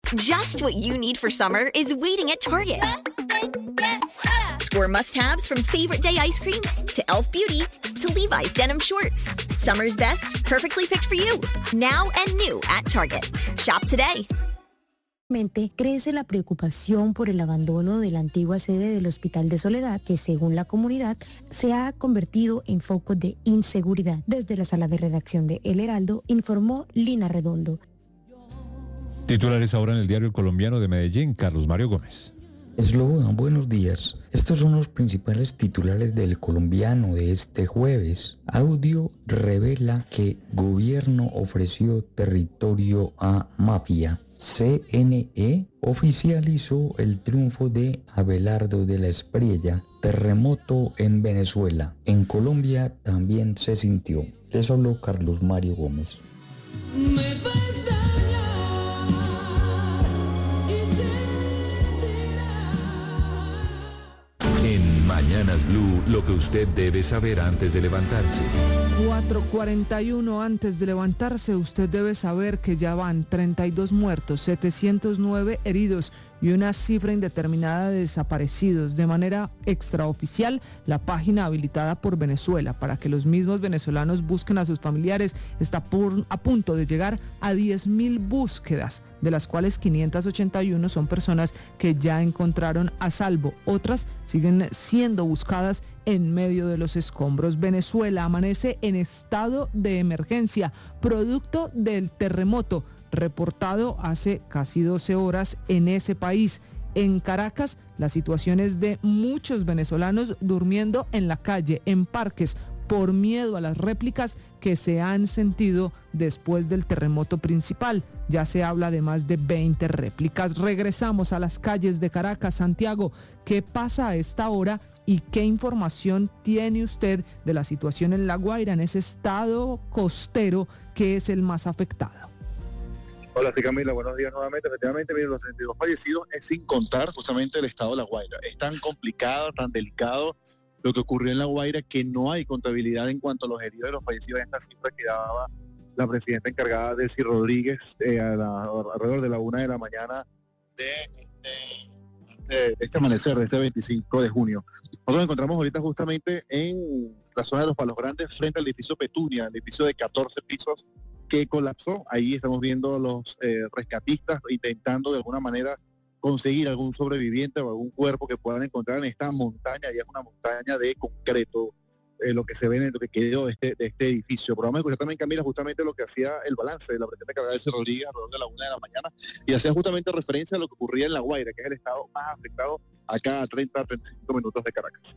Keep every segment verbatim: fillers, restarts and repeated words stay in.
Just what you need for summer is waiting at Target. Score must-haves from favorite day ice cream to e l f Beauty to Levi's denim shorts. Summer's best, perfectly picked for you. Now and new at Target. Shop today. Crece la preocupación por el abandono de la antigua sede del Hospital de Soledad, que según la comunidad se ha convertido en foco de inseguridad. Desde la sala de redacción de El Heraldo informó Lina Redondo. Titulares ahora en el diario El Colombiano de Medellín, Carlos Mario Gómez. Slobodan, buenos días. Estos son los principales titulares del Colombiano de este jueves. Audio revela que gobierno ofreció territorio a mafia. C N E oficializó el triunfo de Abelardo de la Espriella. Terremoto en Venezuela. En Colombia también se sintió. Les habló Carlos Mario Gómez. Me En Mañanas Blue, lo que usted debe saber antes de levantarse. cuatro cuarenta y uno antes de levantarse, usted debe saber que ya van treinta y dos muertos, setecientos nueve heridos y una cifra indeterminada de desaparecidos. De manera extraoficial, la página habilitada por Venezuela para que los mismos venezolanos busquen a sus familiares está por, a punto de llegar a diez mil búsquedas, de las cuales quinientas ochenta y uno son personas que ya encontraron a salvo. Otras siguen siendo buscadas en medio de los escombros. Venezuela amanece en estado de emergencia, producto del terremoto reportado hace casi doce horas en ese país. En Caracas, la situación es de muchos venezolanos durmiendo en la calle, en parques, por miedo a las réplicas que se han sentido después del terremoto principal. Ya se habla de más de veinte réplicas. Regresamos a las calles de Caracas. Santiago, ¿qué pasa a esta hora y qué información tiene usted de la situación en La Guaira, en ese estado costero que es el más afectado? Hola, sí, Camila, buenos días nuevamente. Efectivamente, miren, los treinta y dos fallecidos es sin contar justamente el estado de La Guaira. Es tan complicado, tan delicado lo que ocurrió en La Guaira que no hay contabilidad en cuanto a los heridos y los fallecidos en esta cifra que daba la presidenta encargada, Delcy Rodríguez, eh, a la, alrededor de la una de la mañana de este, de este amanecer, de este veinticinco de junio. Nosotros nos encontramos ahorita justamente en la zona de los Palos Grandes, frente al edificio Petunia, el edificio de catorce pisos, que colapsó. Ahí estamos viendo a los eh, rescatistas intentando de alguna manera conseguir algún sobreviviente o algún cuerpo que puedan encontrar en esta montaña. Y es una montaña de concreto, eh, lo que se ve en lo que quedó de este, de este edificio. Pero vamos a escuchar también, Camila, justamente lo que hacía el balance de la presidenta cargada de Rodríguez alrededor de la una de la mañana, y hacía justamente referencia a lo que ocurría en La Guaira, que es el estado más afectado acá a treinta a treinta y cinco minutos de Caracas.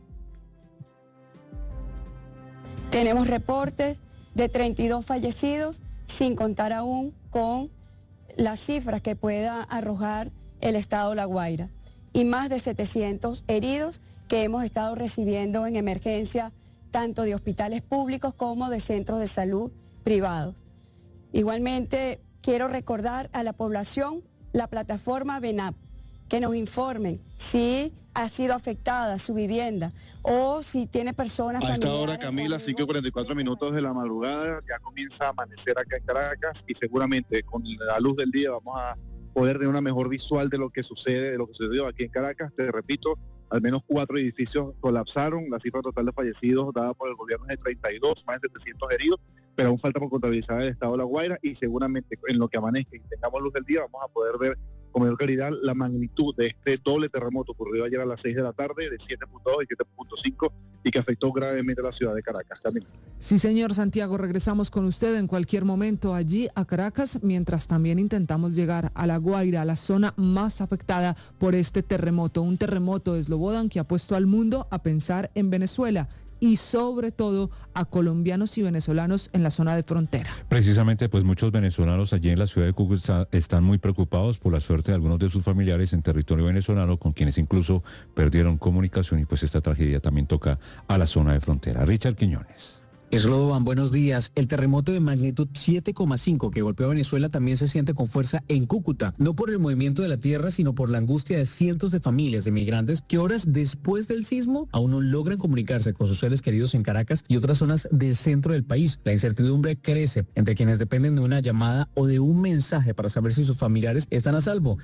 Tenemos reportes de treinta y dos fallecidos, sin contar aún con las cifras que pueda arrojar el estado de La Guaira, y más de setecientos heridos que hemos estado recibiendo en emergencia, tanto de hospitales públicos como de centros de salud privados. Igualmente, quiero recordar a la población la plataforma VENAP, que nos informen si ha sido afectada su vivienda o si tiene personas a esta hora, familiares Camila, cinco y cuarenta y cuatro minutos de la madrugada, ya comienza a amanecer acá en Caracas, y seguramente con la luz del día vamos a poder tener una mejor visual de lo que sucede, de lo que sucedió aquí en Caracas. Te repito, al menos cuatro edificios colapsaron. La cifra total de fallecidos dada por el gobierno es de treinta y dos, más de setecientos heridos, pero aún falta por contabilizar el estado de La Guaira, y seguramente en lo que amanezca y tengamos luz del día vamos a poder ver con mayor claridad la magnitud de este doble terremoto ocurrido ayer a las seis de la tarde, de siete punto dos y siete punto cinco, y que afectó gravemente a la ciudad de Caracas también. Sí, señor Santiago, regresamos con usted en cualquier momento allí a Caracas, mientras también intentamos llegar a La Guaira, a la zona más afectada por este terremoto. Un terremoto, Slobodan, que ha puesto al mundo a pensar en Venezuela y sobre todo a colombianos y venezolanos en la zona de frontera. Precisamente, pues muchos venezolanos allí en la ciudad de Cúcuta están muy preocupados por la suerte de algunos de sus familiares en territorio venezolano, con quienes incluso perdieron comunicación, y pues esta tragedia también toca a la zona de frontera. Richard Quiñones. Slobodan, buenos días. El terremoto de magnitud siete coma cinco que golpeó a Venezuela también se siente con fuerza en Cúcuta, no por el movimiento de la tierra, sino por la angustia de cientos de familias de migrantes que horas después del sismo aún no logran comunicarse con sus seres queridos en Caracas y otras zonas del centro del país. La incertidumbre crece entre quienes dependen de una llamada o de un mensaje para saber si sus familiares están a salvo.